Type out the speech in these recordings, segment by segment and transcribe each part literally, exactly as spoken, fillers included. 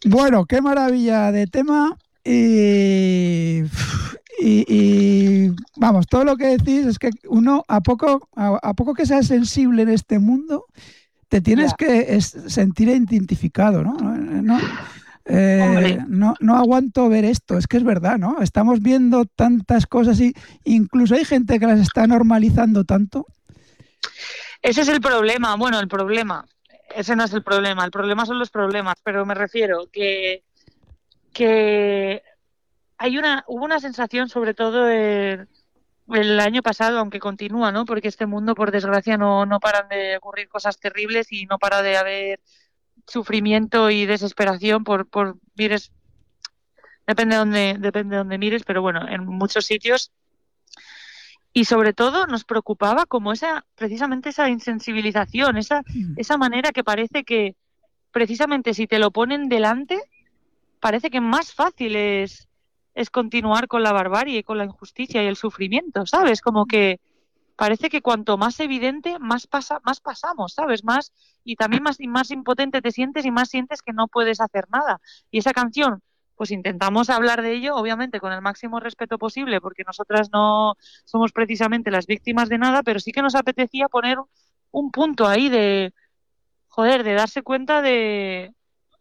Bueno, qué maravilla de tema y, y, y, vamos, todo lo que decís es que uno a poco, a, a poco que seas sensible en este mundo, te tienes Ya, que es, sentir identificado, ¿no? No, eh, hombre, no, no aguanto ver esto, es que es verdad, ¿no? Estamos viendo tantas cosas y incluso hay gente que las está normalizando tanto. ese es el problema. Bueno, el problema, ese no es el problema. El problema son los problemas, pero me refiero que, que hay una, hubo una sensación, sobre todo el, el año pasado, aunque continúa, ¿no? Porque este mundo, por desgracia, no, no paran de ocurrir cosas terribles y no para de haber sufrimiento y desesperación por, por mires, depende de dónde, depende de dónde mires, pero bueno, en muchos sitios. Y sobre todo nos preocupaba como esa, precisamente esa insensibilización, esa, esa manera que parece que precisamente si te lo ponen delante, parece que más fácil es, es continuar con la barbarie, con la injusticia y el sufrimiento, ¿sabes? Como que parece que cuanto más evidente, más pasa, más pasamos, ¿sabes? Más, y también más, y más impotente te sientes y más sientes que no puedes hacer nada. Y esa canción, pues intentamos hablar de ello, obviamente, con el máximo respeto posible, porque nosotras no somos precisamente las víctimas de nada, pero sí que nos apetecía poner un punto ahí de, joder, de darse cuenta de,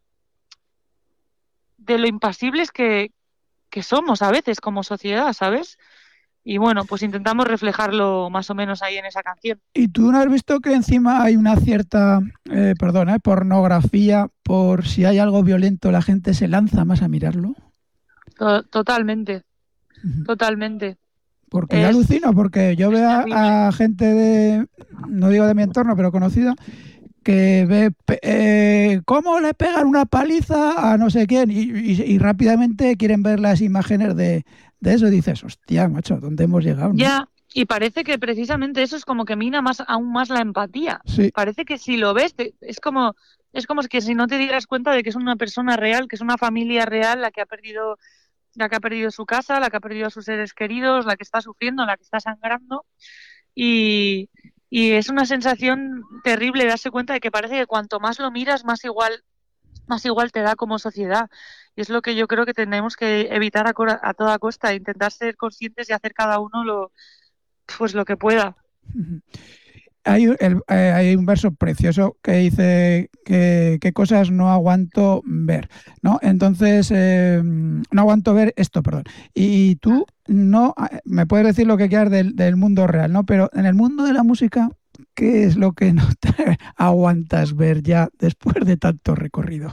de lo impasibles que, que somos a veces como sociedad, ¿sabes? Y bueno, pues intentamos reflejarlo más o menos ahí en esa canción. ¿Y tú no has visto que encima hay una cierta, eh, perdona, eh, pornografía por si hay algo violento, la gente se lanza más a mirarlo? To- Totalmente, Ujú. totalmente. Porque yo Es, alucino, porque yo es veo terrible. a, a gente de, no digo de mi entorno, pero conocida, que ve pe- eh, cómo le pegan una paliza a no sé quién y, y- y rápidamente quieren ver las imágenes de, de eso y dices, hostia, macho, ¿dónde hemos llegado, no? Ya, y parece que precisamente eso es como que mina más, aún más la empatía. Sí. Parece que si lo ves, te- es como, es como que si no te dieras cuenta de que es una persona real, que es una familia real la que ha perdido, la que ha perdido su casa, la que ha perdido a sus seres queridos, la que está sufriendo, la que está sangrando. Y, y es una sensación terrible darse cuenta de que parece que cuanto más lo miras, más igual más igual te da como sociedad. Y es lo que yo creo que tenemos que evitar a, cora- a toda costa, intentar ser conscientes y hacer cada uno lo, pues lo que pueda. Hay, el- eh, hay un verso precioso que dice que, qué cosas no aguanto ver, ¿no? Entonces, eh, no aguanto ver esto, perdón. Y tú no, eh, me puedes decir lo que quieras del, del mundo real, ¿no? Pero en el mundo de la música, ¿qué es lo que no te aguantas ver ya después de tanto recorrido?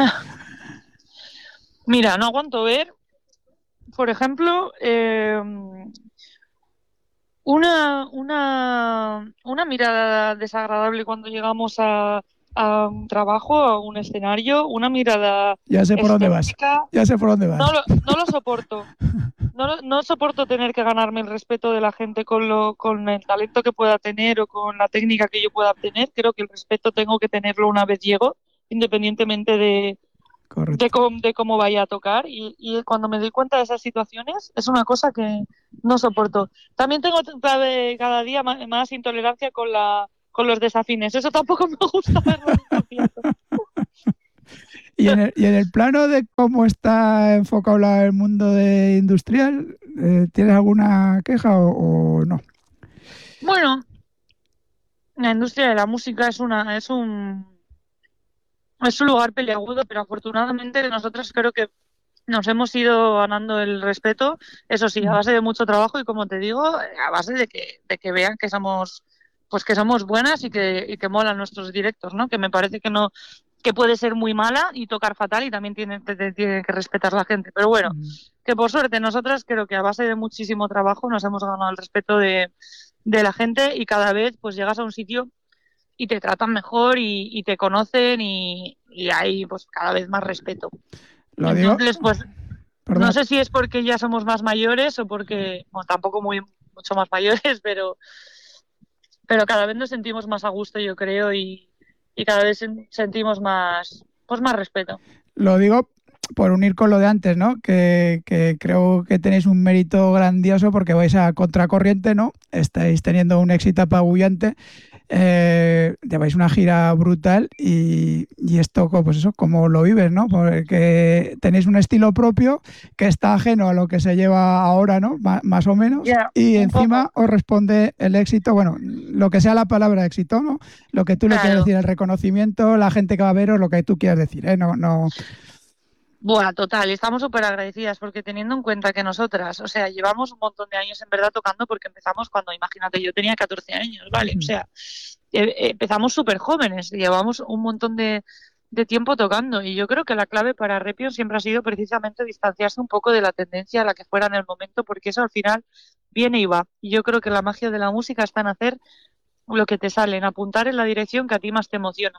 Mira, no aguanto ver, por ejemplo, eh, una, una, una mirada desagradable cuando llegamos a, a un trabajo, a un escenario, una mirada Ya sé por dónde vas, escéptica, ya sé por dónde no vas. lo, no lo soporto. No, no soporto tener que ganarme el respeto de la gente con, lo, con el talento que pueda tener o con la técnica que yo pueda obtener. Creo que el respeto tengo que tenerlo una vez llego, independientemente de, de, Correcto. cómo, de cómo vaya a tocar. Y, y cuando me doy cuenta de esas situaciones, es una cosa que no soporto. También tengo cada, vez- cada día más, más intolerancia con, la, con los desafines. Eso tampoco me gusta verlo en un concierto. Y en el, y en el plano de cómo está enfocado la- el mundo de industrial, eh, ¿tienes alguna queja o, o no? Bueno, la industria de la música es, una, es un es un lugar peliagudo, pero afortunadamente nosotros creo que nos hemos ido ganando el respeto, eso sí, a base de mucho trabajo y como te digo, a base de que, de que vean que somos, pues que somos buenas y que, y que molan nuestros directos, ¿no? Que me parece que no, que puede ser muy mala y tocar fatal y también tiene, te- te- tiene que respetar la gente. Pero bueno, que por suerte nosotras creo que a base de muchísimo trabajo nos hemos ganado el respeto de, de la gente y cada vez pues llegas a un sitio y te tratan mejor y, y te conocen y, y hay pues cada vez más respeto. Lo digo, Entonces, pues no perdona, sé si es porque ya somos más mayores o porque, bueno, tampoco muy mucho más mayores, pero, pero cada vez nos sentimos más a gusto, yo creo, y, y cada vez sen- sentimos más, pues más respeto. lo digo por unir con lo de antes, ¿no? Que, que creo que tenéis un mérito grandioso porque vais a contracorriente, ¿no? Estáis teniendo un éxito apabullante eh, lleváis una gira brutal y, y esto, pues eso, ¿cómo lo vives, no? Porque tenéis un estilo propio que está ajeno a lo que se lleva ahora, ¿no? M- más o menos. Ya, Y un encima poco, os responde el éxito, bueno, lo que sea la palabra éxito, ¿no? Lo que tú le quieras claro. decir, el reconocimiento, la gente que va a veros, lo que tú quieras decir, ¿eh? No, no. Bueno, total, y estamos súper agradecidas porque teniendo en cuenta que nosotras, o sea, llevamos un montón de años en verdad tocando porque empezamos cuando, imagínate, yo tenía catorce años, ¿vale? O sea, eh, eh, empezamos súper jóvenes, llevamos un montón de, de tiempo tocando y yo creo que la clave para Repion siempre ha sido precisamente distanciarse un poco de la tendencia a la que fuera en el momento porque eso al final viene y va. Y yo creo que la magia de la música está en hacer lo que te sale, en apuntar en la dirección que a ti más te emociona.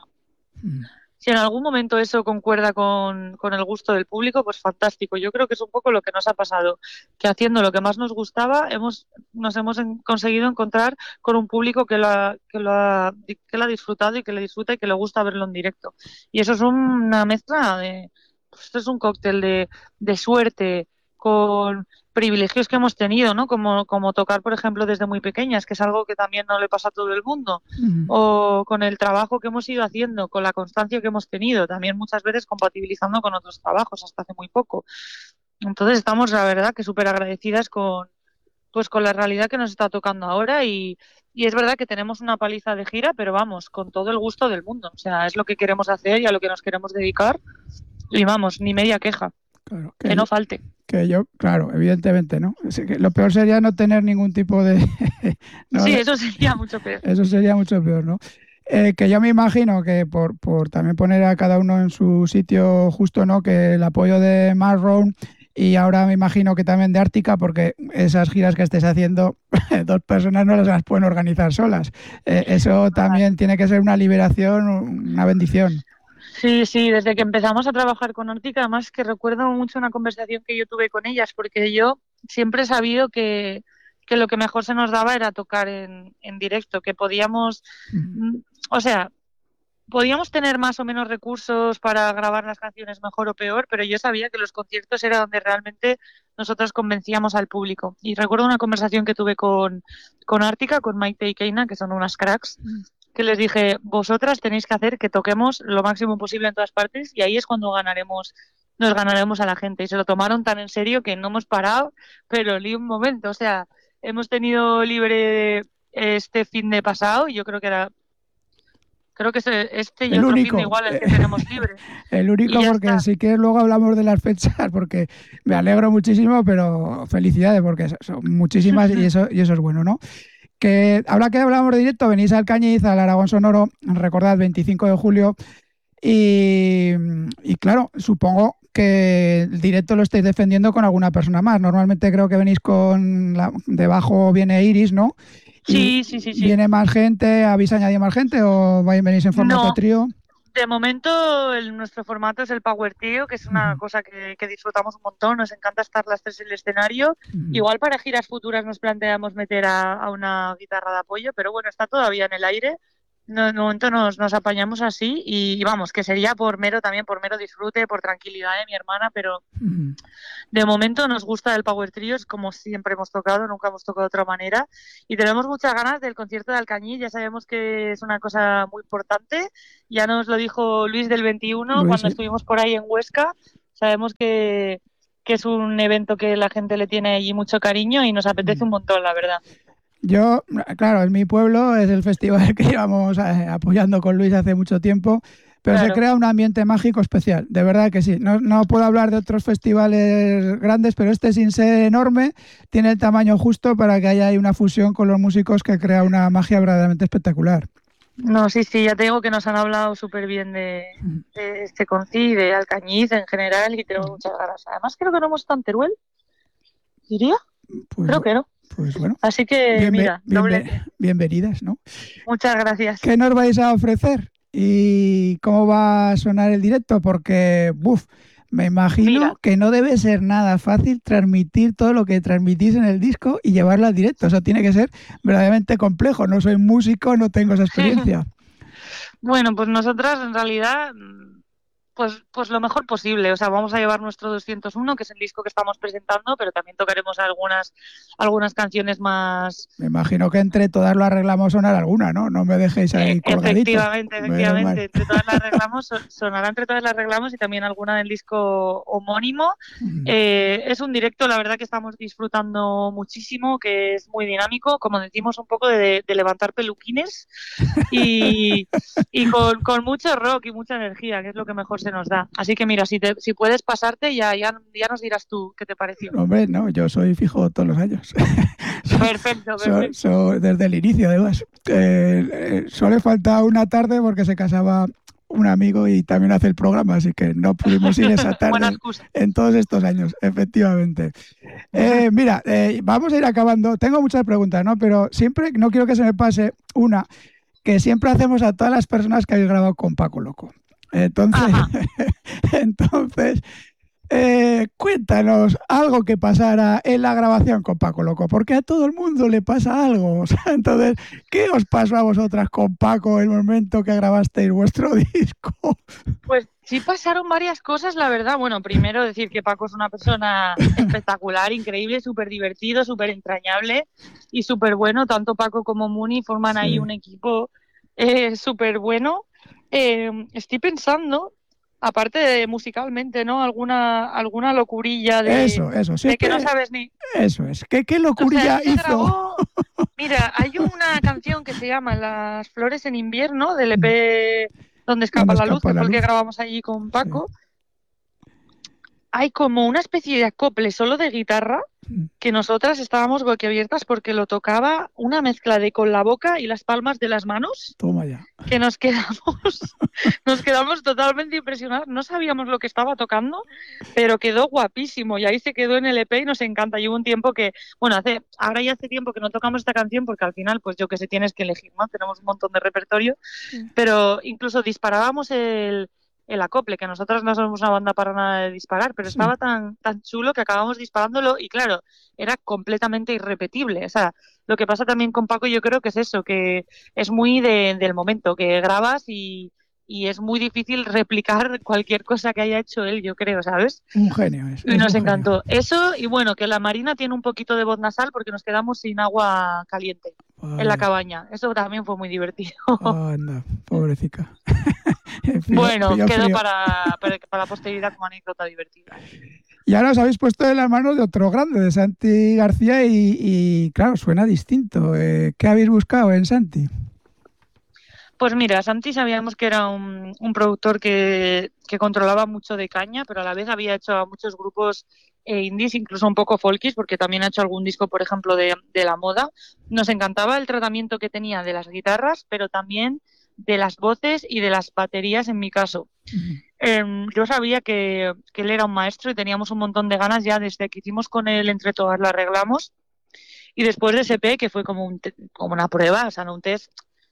Si en algún momento eso concuerda con, con el gusto del público, pues fantástico. Yo creo que es un poco lo que nos ha pasado, que haciendo lo que más nos gustaba, hemos, nos hemos en- conseguido encontrar con un público que lo, ha, que, lo ha, que lo ha disfrutado y que le disfruta y que le gusta verlo en directo. Y eso es una mezcla de, pues esto es un cóctel de, de suerte con privilegios que hemos tenido, ¿no? Como, como tocar, por ejemplo, desde muy pequeñas, que es algo que también no le pasa a todo el mundo Mm. o con el trabajo que hemos ido haciendo, con la constancia que hemos tenido, también muchas veces compatibilizando con otros trabajos hasta hace muy poco. Entonces estamos, la verdad, que súper agradecidas con, pues, con la realidad que nos está tocando ahora y, y es verdad que tenemos una paliza de gira, pero vamos, con todo el gusto del mundo. O sea, es lo que queremos hacer y a lo que nos queremos dedicar y vamos, ni media queja, Claro, que que yo, no falte. que yo, claro, evidentemente, ¿no? Es que lo peor sería no tener ningún tipo de... ¿no? Sí, eso sería mucho peor. Eso sería mucho peor, ¿no? Eh, que yo me imagino que por, por también poner a cada uno en su sitio justo, ¿no? Que el apoyo de Marron y ahora me imagino que también de Ártica, porque esas giras que estés haciendo, dos personas no las pueden organizar solas. Eh, eso también tiene que ser una liberación, una bendición. Sí, sí, desde que empezamos a trabajar con Órtica, además que recuerdo mucho una conversación que yo tuve con ellas, porque yo siempre he sabido que, que lo que mejor se nos daba era tocar en, en directo, que podíamos, Mm. mm, o sea, podíamos tener más o menos recursos para grabar las canciones mejor o peor, pero yo sabía que los conciertos era donde realmente nosotros convencíamos al público. Y recuerdo una conversación que tuve con, con Ártica, con Maite y Keina, que son unas cracks, que les dije, vosotras tenéis que hacer que toquemos lo máximo posible en todas partes y ahí es cuando ganaremos, nos ganaremos a la gente. Y se lo tomaron tan en serio que no hemos parado, pero ni un momento. O sea, hemos tenido libre este fin de pasado y yo creo que era, creo que es este y El otro fin de único, igual el eh, que tenemos libre. el Y único ya porque está. si quieres luego hablamos de las fechas, porque me alegro muchísimo, pero felicidades porque son muchísimas y eso, y eso es bueno, ¿no? Que ahora que hablamos de directo, venís al Cañiz, al Aragón Sonoro, recordad, veinticinco de julio, y, y claro, supongo que el directo lo estáis defendiendo con alguna persona más. Normalmente creo que venís con, la, debajo viene Iris, ¿no? Y Sí, sí, sí, sí. viene más gente, ¿habéis añadido más gente o vais- venís en formato No, trío? de momento el- nuestro formato es el Power Trio, que es una Ujú, cosa que, que disfrutamos un montón, nos encanta estar las tres en el escenario. ujú. Igual para giras futuras nos planteamos meter a, a una guitarra de apoyo, pero bueno, está todavía en el aire. No, de momento nos, nos apañamos así y, y vamos, que sería por mero también, por mero disfrute, por tranquilidad de mi hermana, pero Ujú. de momento nos gusta el Power Trio, es como siempre hemos tocado, nunca hemos tocado de otra manera. Y tenemos muchas ganas del concierto de Alcañiz, ya sabemos que es una cosa muy importante. Ya nos lo dijo Luis del veintiuno Luis, cuando sí. estuvimos por ahí en Huesca. Sabemos que, que es un evento que la gente le tiene allí mucho cariño y nos apetece Ujú. un montón, la verdad. Yo, claro, en mi pueblo es el festival que llevamos eh, apoyando con Luis hace mucho tiempo, pero se Claro. crea un ambiente mágico especial, de verdad que sí. No, no puedo hablar de otros festivales grandes, pero este sin ser enorme tiene el tamaño justo para que haya ahí una fusión con los músicos que crea una magia verdaderamente espectacular. No, sí, sí, ya te digo que nos han hablado súper bien de, de este concierto, de Alcañiz en general y tenemos muchas ganas. Además creo que no hemos estado en Teruel, diría. Pues, Creo que no. pues bueno, Así que, bienve- mira, bienve- doblete. bienvenidas, ¿no? Muchas gracias. ¿Qué nos vais a ofrecer? ¿Y cómo va a sonar el directo? Porque, buf, me Mira, imagino que no debe ser nada fácil transmitir todo lo que transmitís en el disco y llevarlo al directo. Eso tiene que ser verdaderamente complejo. No soy músico, no tengo esa experiencia. bueno, pues nosotras en realidad mm, Pues, pues lo mejor posible, o sea, vamos a llevar nuestro doscientos uno, que es el disco que estamos presentando, pero también tocaremos algunas, algunas canciones más. Me imagino que entre todas lo arreglamos sonar alguna, ¿no? No me dejéis Eh, ahí colgadito. efectivamente, Menos efectivamente, mal. entre todas las arreglamos, son- sonará entre todas las arreglamos y también alguna del disco homónimo. Eh, es un directo, la verdad que estamos disfrutando muchísimo, que es muy dinámico, como decimos, un poco de, de levantar peluquines y, y con, con mucho rock y mucha energía, que es lo que mejor se nos da. Así que mira, si, te, si puedes pasarte, ya, ya, ya nos dirás tú qué te pareció. Hombre, no, yo soy fijo todos los años. Perfecto, so, perfecto. so, desde el inicio, además. Eh, eh, solo falta una tarde porque se casaba un amigo y también hace el programa, así que no pudimos ir esa tarde en todos estos años, efectivamente. Eh, mira, eh, vamos a ir acabando. Tengo muchas preguntas, ¿no? Pero siempre, no quiero que se me pase una que siempre hacemos a todas las personas que habéis grabado con Paco Loco. Entonces, entonces eh, cuéntanos algo que pasara en la grabación con Paco Loco, porque a todo el mundo le pasa algo. O sea, entonces, ¿qué os pasó a vosotras con Paco el momento que grabasteis vuestro disco? Pues sí pasaron varias cosas, la verdad. Bueno, primero decir que Paco es una persona espectacular, increíble, súper divertido, súper entrañable y súper bueno. Tanto Paco como Muni forman sí. ahí un equipo eh, súper bueno. Eh, estoy pensando, aparte de musicalmente, ¿no? Alguna, alguna locurilla de, eso, eso, sí de que no sabes ni... Eso es. ¿Qué, qué locurilla o sea, hizo? Grabó... Mira, hay una canción que se llama Las flores en invierno, del E P Donde escapa, ¿Dónde la, escapa luz, que la fue el luz? que grabamos allí con Paco. Sí. Hay como una especie de acople solo de guitarra que nosotras estábamos boquiabiertas porque lo tocaba una mezcla de con la boca y las palmas de las manos. Toma ya. Que nos quedamos, nos quedamos totalmente impresionados. No sabíamos lo que estaba tocando, pero quedó guapísimo y ahí se quedó en el E P y nos encanta. Y hubo un tiempo que, bueno, hace, ahora ya hace tiempo que no tocamos esta canción porque al final, pues yo que sé, tienes que elegir, ¿no? Tenemos un montón de repertorio, sí. Pero incluso disparábamos el, el acople, que nosotras no somos una banda para nada de disparar, pero sí. Estaba tan, tan chulo que acabamos disparándolo y claro, era completamente irrepetible. O sea, lo que pasa también con Paco yo creo que es eso, que es muy de, del momento, que grabas y, y es muy difícil replicar cualquier cosa que haya hecho él, yo creo, ¿sabes? Un genio es. Y es nos un encantó. Genio. Eso y bueno, que la Marina tiene un poquito de voz nasal porque nos quedamos sin agua caliente Vaya. en la cabaña. Eso también fue muy divertido. Anda, pobrecita. Bueno, frío, quedó frío. Para, para, para la posteridad como anécdota divertida. Y ahora os habéis puesto en las manos de otro grande, de Santi García, y, y claro, suena distinto. Eh, ¿Qué habéis buscado en Santi? Pues mira, Santi sabíamos que era un, un productor que, que controlaba mucho de caña, pero a la vez había hecho a muchos grupos eh, indies, incluso un poco folkies, porque también ha hecho algún disco, por ejemplo, de, de la moda. Nos encantaba el tratamiento que tenía de las guitarras, pero también de las voces y de las baterías en mi caso. Uh-huh. Eh, yo sabía que, que él era un maestro y teníamos un montón de ganas ya desde que hicimos con él Entre Todas lo arreglamos y después de ese E P que fue como, un te- como una prueba, o sea, no un test,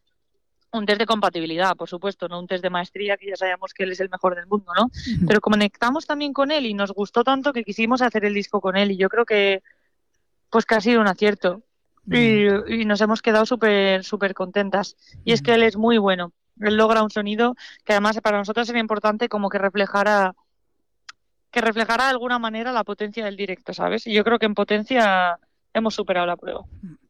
un test de compatibilidad, por supuesto, no un test de maestría que ya sabíamos que él es el mejor del mundo, ¿no? Uh-huh. Pero conectamos también con él y nos gustó tanto que quisimos hacer el disco con él y yo creo que pues que ha sido un acierto. Y, y nos hemos quedado súper súper contentas. Y es que él es muy bueno. Él logra un sonido que además para nosotros era importante como que reflejara que reflejara de alguna manera la potencia del directo, ¿sabes? Y yo creo que en potencia hemos superado la prueba.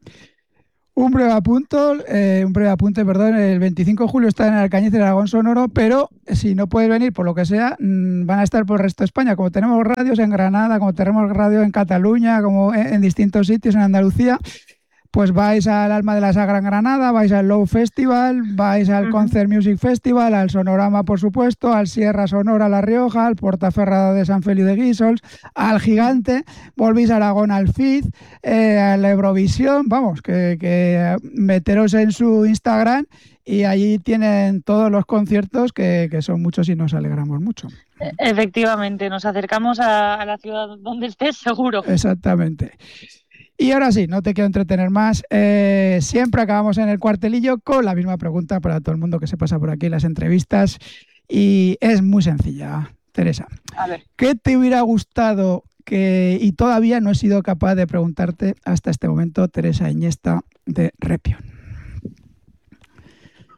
Un breve apunte, eh, un breve apunte, perdón, el veinticinco de julio está en Alcañiz del Aragón Sonoro, pero si no puedes venir por lo que sea, mmm, van a estar por el resto de España, como tenemos radios en Granada, como tenemos radio en Cataluña, como en, en distintos sitios en Andalucía. Pues vais al Alma de la Sagra en Granada, vais al Low Festival, vais al uh-huh. Concert Music Festival, al Sonorama, por supuesto, al Sierra Sonora La Rioja, al Portaferrada de San Feliu de Guíxols, al Gigante, volvís a Aragón al F I D, eh, a la Eurovisión, vamos, que, que meteros en su Instagram y allí tienen todos los conciertos, que, que son muchos y nos alegramos mucho. Efectivamente, nos acercamos a, a la ciudad donde estés, seguro. Exactamente. Y ahora sí, no te quiero entretener más. Eh, siempre acabamos en el cuartelillo con la misma pregunta para todo el mundo que se pasa por aquí en las entrevistas. Y es muy sencilla, Teresa. A ver. ¿Qué te hubiera gustado que, y todavía no he sido capaz de preguntarte hasta este momento, Teresa Iniesta de Repion?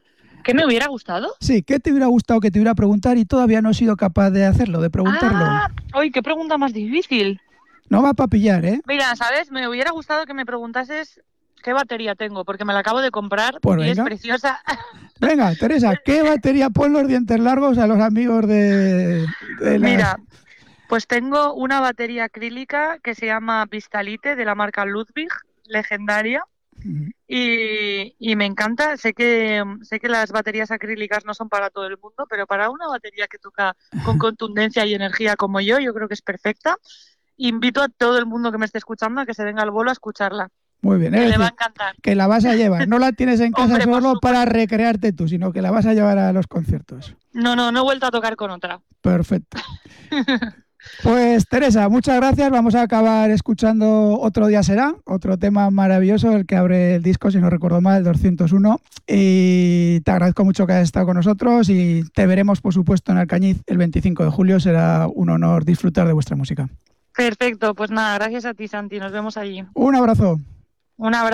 ¿Qué me hubiera gustado? Sí, ¿qué te hubiera gustado que te hubiera preguntar y todavía no he sido capaz de hacerlo, de preguntarlo? Ah, uy, qué pregunta más difícil. No va para pillar, ¿eh? Mira, ¿sabes? Me hubiera gustado que me preguntases qué batería tengo, porque me la acabo de comprar Pues y venga. es preciosa. Venga, Teresa, ¿qué batería pon los dientes largos a los amigos de, de las... Mira, pues tengo una batería acrílica que se llama Vistalite de la marca Ludwig, legendaria. Y, y me encanta, sé que sé que las baterías acrílicas no son para todo el mundo, pero para una batería que toca con contundencia y energía como yo, yo creo que es perfecta. Invito a todo el mundo que me esté escuchando a que se venga al bolo a escucharla. Muy bien, Que es le va a decir, encantar. que la vas a llevar, no la tienes en casa Hombre, por solo para supuesto. recrearte tú, sino que la vas a llevar a los conciertos. No, no, no he vuelto a tocar con otra. Perfecto. Pues Teresa, muchas gracias. Vamos a acabar escuchando Otro día será, otro tema maravilloso, el que abre el disco, si no recuerdo mal, el doscientos uno. Y te agradezco mucho que hayas estado con nosotros y te veremos, por supuesto, en Alcañiz el veinticinco de julio. Será un honor disfrutar de vuestra música. Perfecto, pues nada, gracias a ti, Santi. Nos vemos allí. Un abrazo. Un abrazo.